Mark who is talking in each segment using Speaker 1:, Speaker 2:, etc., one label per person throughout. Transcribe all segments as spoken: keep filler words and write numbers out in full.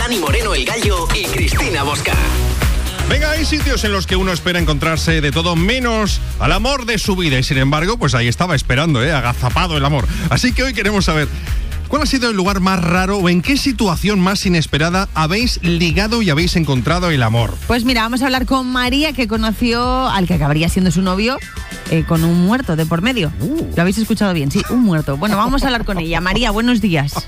Speaker 1: Dani Moreno, El Gallo y Cristina Bosca.
Speaker 2: Venga, hay sitios en los que uno espera encontrarse de todo menos al amor de su vida y sin embargo, pues ahí estaba esperando, ¿eh? Agazapado el amor. Así que hoy queremos saber, ¿cuál ha sido el lugar más raro o en qué situación más inesperada habéis ligado y habéis encontrado el amor?
Speaker 3: Pues mira, vamos a hablar con María, que conoció al que acabaría siendo su novio eh, con un muerto de por medio. Uh. ¿Lo habéis escuchado bien? Sí, un muerto. Bueno, vamos a hablar con ella. María, buenos días.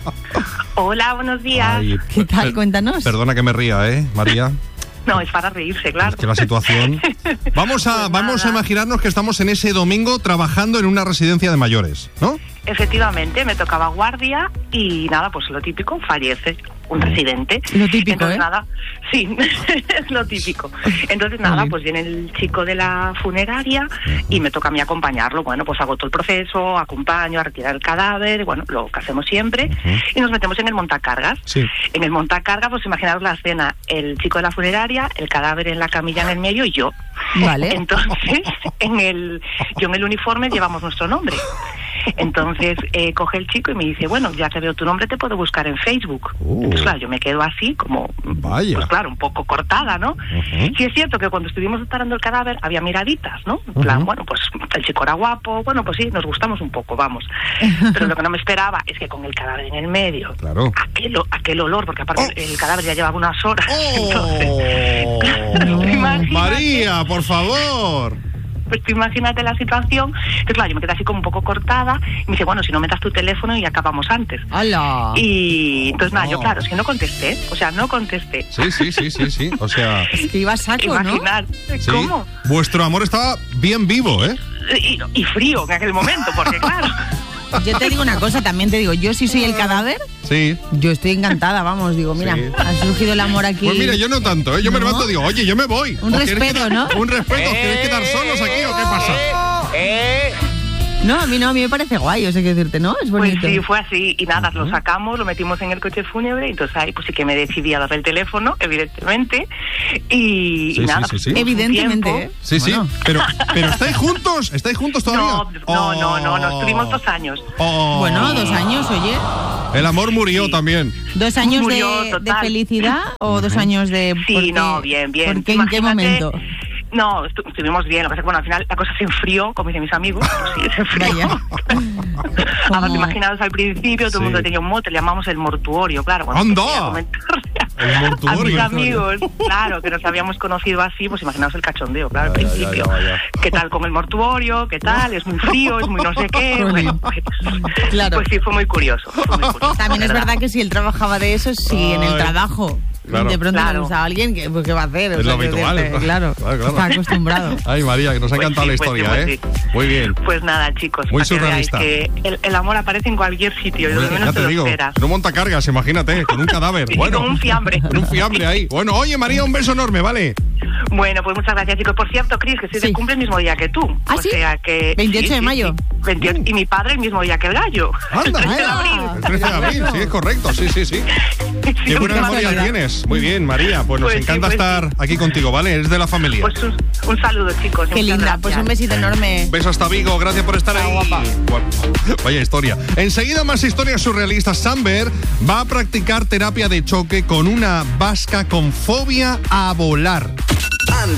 Speaker 4: Hola, buenos días.
Speaker 2: Ay,
Speaker 3: ¿Qué tal? Cuéntanos.
Speaker 2: Perdona que me ría, ¿eh, María?
Speaker 4: No, es para reírse, claro.
Speaker 2: Es que la situación... Vamos a, pues vamos a imaginarnos que estamos en ese domingo trabajando en una residencia de mayores, ¿no?
Speaker 4: Efectivamente, me tocaba guardia y nada, pues lo típico, fallece un residente.
Speaker 3: Lo típico,
Speaker 4: Entonces,
Speaker 3: ¿eh?
Speaker 4: nada, sí, es lo típico. Entonces, nada, pues viene el chico de la funeraria y me toca a mí acompañarlo. Bueno, pues hago todo el proceso, acompaño a retirar el cadáver, bueno, lo que hacemos siempre, uh-huh. y nos metemos en el montacargas.
Speaker 2: Sí.
Speaker 4: En el montacargas, pues imaginaos la escena, el chico de la funeraria, el cadáver en la camilla en el medio y yo.
Speaker 3: Vale.
Speaker 4: Entonces, en el, yo en el uniforme llevamos nuestro nombre. Entonces eh, coge el chico y me dice, bueno, ya que veo tu nombre te puedo buscar en Facebook. Uh. Entonces claro, yo me quedo así como,
Speaker 2: Vaya.
Speaker 4: pues claro, un poco cortada, ¿no? Uh-huh. Sí es cierto que cuando estuvimos preparando el cadáver había miraditas, ¿no? En plan, uh-huh. bueno, pues el chico era guapo, bueno, pues sí, nos gustamos un poco, vamos. Pero lo que no me esperaba es que con el cadáver en el medio,
Speaker 2: claro.
Speaker 4: aquel, aquel olor, porque aparte oh. el cadáver ya llevaba unas horas.
Speaker 2: Oh.
Speaker 4: Entonces, claro,
Speaker 2: María, por favor.
Speaker 4: Pues tú imagínate la situación, que claro, yo me quedé así como un poco cortada, y me dice, bueno, si no metas tu teléfono y acabamos antes.
Speaker 3: ¡Hala!
Speaker 4: Y entonces nada, oh. yo claro, es que no contesté, o sea, no contesté.
Speaker 2: Sí, sí, sí, sí, sí, o sea...
Speaker 3: Es que iba a saco,
Speaker 4: imaginar,
Speaker 3: ¿no?
Speaker 2: Sí.
Speaker 4: ¿Cómo?
Speaker 2: Vuestro amor estaba bien vivo, ¿eh?
Speaker 4: Y, y frío en aquel momento, porque claro...
Speaker 3: Yo te digo una cosa, también te digo, yo si soy el cadáver,
Speaker 2: sí.
Speaker 3: yo estoy encantada, vamos, digo, mira, sí. ha surgido el amor aquí.
Speaker 2: Pues mira, yo no tanto, ¿eh? Yo ¿No? me levanto y digo, oye, yo me voy.
Speaker 3: Un respeto,
Speaker 2: que,
Speaker 3: ¿no?
Speaker 2: Un respeto, ¿os queréis quedar solos aquí o qué pasa?
Speaker 3: Eh. No, a mí no, a mí me parece guay, o sea, que decirte, ¿no? Es bonito.
Speaker 4: Pues sí, fue así, y nada, uh-huh. lo sacamos, lo metimos en el coche fúnebre, y entonces ahí pues sí que me decidí a darle el teléfono, evidentemente, y,
Speaker 2: sí,
Speaker 4: y nada,
Speaker 2: sí, sí, sí.
Speaker 4: pues,
Speaker 3: evidentemente, ¿eh?
Speaker 2: Sí, bueno. sí, pero, pero ¿estáis juntos? ¿Estáis juntos todavía?
Speaker 4: No, no,
Speaker 2: oh.
Speaker 4: no, no, nos tuvimos dos años.
Speaker 2: Oh.
Speaker 3: Bueno, dos años, oye.
Speaker 2: El amor murió sí. también.
Speaker 3: ¿Dos años
Speaker 4: murió,
Speaker 3: de, de felicidad o uh-huh. dos años de...?
Speaker 4: Sí,
Speaker 3: porque,
Speaker 4: no, bien, bien.
Speaker 3: ¿Por qué, en qué momento?
Speaker 4: No, estu- estuvimos bien, lo que pasa es que bueno, al final la cosa se enfrió, como dicen mis amigos, pues sí, se enfrió. Además, imaginaos al principio, todo sí. el mundo tenía un mote, le llamamos el mortuorio, claro. Bueno,
Speaker 2: ¡Anda!
Speaker 4: El
Speaker 2: mortuorio.
Speaker 4: A mis amigos, claro, que nos habíamos conocido así, pues imaginaos el cachondeo, claro, al
Speaker 2: ya,
Speaker 4: principio.
Speaker 2: Ya, ya, ya.
Speaker 4: ¿Qué tal con el mortuorio? ¿Qué tal? Es muy frío, es muy no sé qué. Bueno, pues,
Speaker 3: claro.
Speaker 4: pues sí, fue muy curioso. Fue muy curioso
Speaker 3: También es verdad que si él trabajaba de eso, si Ay. en el trabajo... Claro. De pronto claro. le gusta a alguien, que, pues, ¿qué va a hacer?
Speaker 2: Es
Speaker 3: o sea,
Speaker 2: lo habitual.
Speaker 3: Decirte, claro, claro, claro, está acostumbrado.
Speaker 2: Ay, María, que nos ha
Speaker 4: pues
Speaker 2: encantado
Speaker 4: sí,
Speaker 2: la
Speaker 4: pues
Speaker 2: historia,
Speaker 4: sí, pues
Speaker 2: ¿eh?
Speaker 4: Sí.
Speaker 2: Muy bien.
Speaker 4: Pues nada, chicos,
Speaker 2: muy
Speaker 4: para
Speaker 2: surrealista.
Speaker 4: Que, veáis que el, el amor aparece en cualquier sitio, y lo menos
Speaker 2: ya te,
Speaker 4: te
Speaker 2: digo,
Speaker 4: lo esperas.
Speaker 2: En un montacargas, imagínate, con un cadáver.
Speaker 4: Y
Speaker 2: bueno,
Speaker 4: con un fiambre.
Speaker 2: Con un fiambre ahí. Bueno, oye, María, un beso enorme, ¿vale?
Speaker 4: Bueno, pues muchas gracias, chicos. Por cierto, Cris, que estoy sí. de cumple el mismo día que tú.
Speaker 3: ¿Ah,
Speaker 4: o
Speaker 3: sí?
Speaker 4: sea que...
Speaker 3: veintiocho sí, de mayo.
Speaker 4: Sí, sí. veintiocho, uh. Y mi padre el mismo día que el gallo.
Speaker 2: Anda,
Speaker 4: el trece de abril.
Speaker 2: El trece de abril, sí, es correcto, sí, sí, sí. sí Qué buena memoria tienes. Muy bien, María, pues nos pues encanta sí, pues estar sí. aquí contigo, ¿vale? Eres de la familia.
Speaker 4: Pues un, un saludo, chicos.
Speaker 3: Qué linda, gracias. Pues un besito enorme.
Speaker 2: Un beso hasta Vigo, gracias por estar ahí. Guapa. Vaya historia. Enseguida más historias surrealistas. Samber va a practicar terapia de choque con una vasca con fobia a volar.